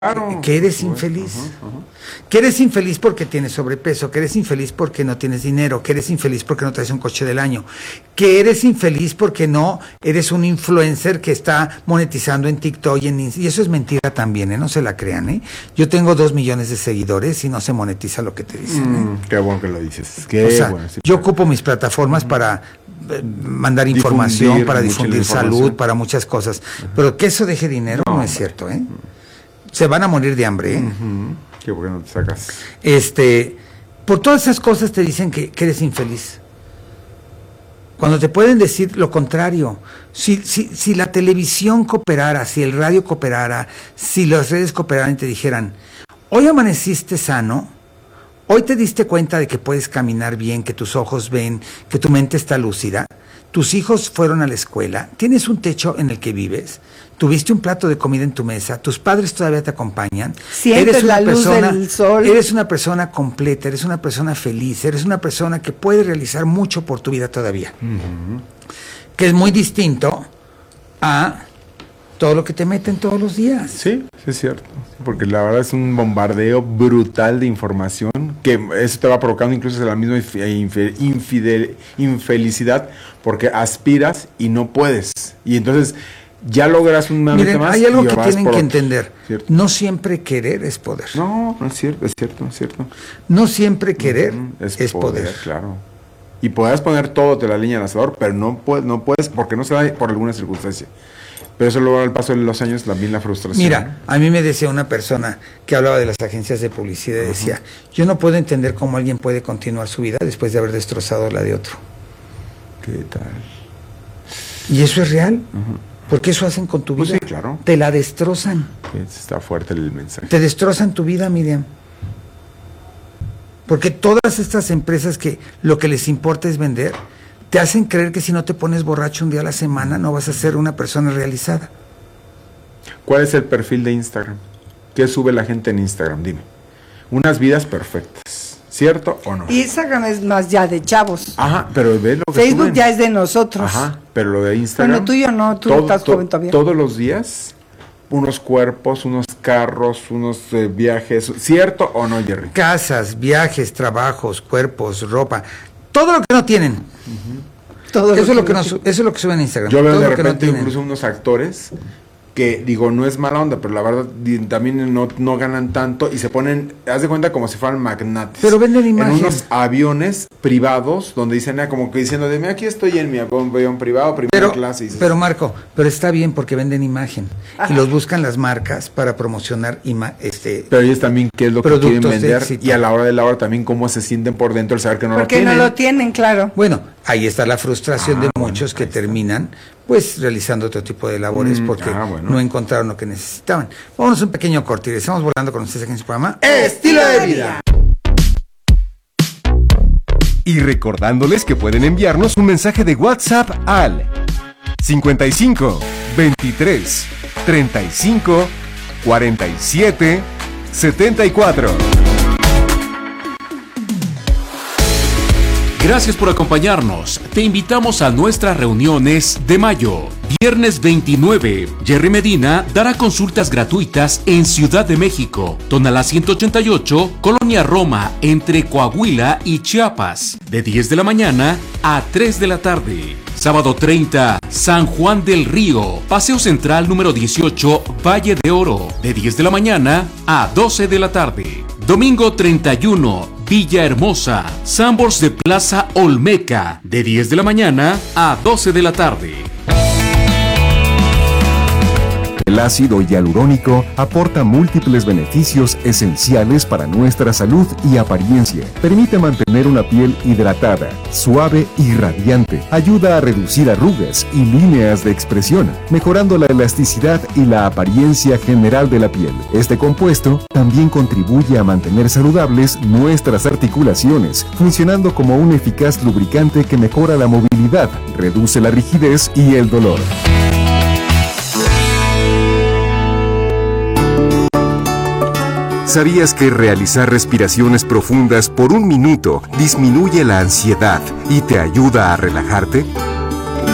Claro, que eres infeliz. Que eres infeliz porque tienes sobrepeso, que eres infeliz porque no tienes dinero, que eres infeliz porque no traes un coche del año, que eres infeliz porque no eres un influencer que está monetizando en TikTok y eso es mentira también, no se la crean, Yo tengo 2 millones de seguidores y no se monetiza lo que te dicen, Qué bueno que lo dices. Bueno, sí, yo ocupo mis plataformas para mandar información, para difundir salud, para muchas cosas, pero que eso deje dinero no es cierto, Se van a morir de hambre, Qué bueno te sacas. Por todas esas cosas te dicen que eres infeliz. Cuando te pueden decir lo contrario. Si la televisión cooperara, si el radio cooperara, si las redes cooperaran y te dijeran, hoy amaneciste sano, hoy te diste cuenta de que puedes caminar bien, que tus ojos ven, que tu mente está lúcida, tus hijos fueron a la escuela, tienes un techo en el que vives, tuviste un plato de comida en tu mesa, tus padres todavía te acompañan, sientes la luz del sol, eres una persona completa, eres una persona feliz, eres una persona que puede realizar mucho por tu vida todavía, que es muy distinto a todo lo que te meten todos los días. Sí, es cierto, porque la verdad es un bombardeo brutal de información, que eso te va provocando incluso la misma infelicidad, porque aspiras y no puedes, y entonces ya logras un más. Miren, hay algo que tienen que entender. ¿Cierto? No siempre querer es poder. No es cierto, es cierto. No siempre querer es poder. Claro. Y podrás poner todo de la línea del asador, pero no puedes porque no se da por alguna circunstancia. Pero eso luego al paso de los años también la frustración. Mira, a mí me decía una persona que hablaba de las agencias de publicidad y decía, yo no puedo entender cómo alguien puede continuar su vida después de haber destrozado la de otro. ¿Qué tal? Y eso es real. Porque eso hacen con tu vida. Pues sí, claro. Te la destrozan. Está fuerte el mensaje. Te destrozan tu vida, Miriam. Porque todas estas empresas que lo que les importa es vender, te hacen creer que si no te pones borracho un día a la semana no vas a ser una persona realizada. ¿Cuál es el perfil de Instagram? ¿Qué sube la gente en Instagram? Dime. Unas vidas perfectas. ¿Cierto o no? Instagram es más ya de chavos. Ajá, pero ves lo que Facebook suben. Ya es de nosotros. Ajá, pero lo de Instagram. Bueno, tuyo no, tú estás joven todavía. Todos los días, unos cuerpos, unos carros, unos viajes. ¿Cierto o no, Jerry? Casas, viajes, trabajos, cuerpos, ropa. Todo lo que no tienen. Todo eso es lo que suben en Instagram. Yo veo todo de repente incluso unos actores que, digo, no es mala onda, pero la verdad también no ganan tanto y se ponen, haz de cuenta, como si fueran magnates. Pero venden imagen. En unos aviones privados donde dicen, como que diciendo, de aquí estoy en mi avión privado, primera clase. Pero Marco, pero está bien porque venden imagen. Ajá. Y los buscan las marcas para promocionar Pero ellos también qué es lo que quieren vender y a la hora de la hora también cómo se sienten por dentro el saber que no lo tienen. Porque no lo tienen, claro. Bueno, ahí está la frustración de muchos que terminan pues realizando otro tipo de labores porque no encontraron lo que necesitaban. Vámonos a un pequeño corte y estamos volando con ustedes aquí en su programa Estilo de Vida. Y recordándoles que pueden enviarnos un mensaje de WhatsApp al 55 23 35 47 74. Gracias por acompañarnos. Te invitamos a nuestras reuniones de mayo. Viernes 29, Jerry Medina dará consultas gratuitas en Ciudad de México, Tonalá 188, Colonia Roma, entre Coahuila y Chiapas, de 10 de la mañana a 3 de la tarde. Sábado 30, San Juan del Río, Paseo Central número 18, Valle de Oro, de 10 de la mañana a 12 de la tarde. Domingo 31, Villahermosa, Sambors de Plaza Olmeca, de 10 de la mañana a 12 de la tarde. El ácido hialurónico aporta múltiples beneficios esenciales para nuestra salud y apariencia. Permite mantener una piel hidratada, suave y radiante. Ayuda a reducir arrugas y líneas de expresión, mejorando la elasticidad y la apariencia general de la piel. Este compuesto también contribuye a mantener saludables nuestras articulaciones, funcionando como un eficaz lubricante que mejora la movilidad, reduce la rigidez y el dolor. ¿Sabías que realizar respiraciones profundas por 1 minuto disminuye la ansiedad y te ayuda a relajarte?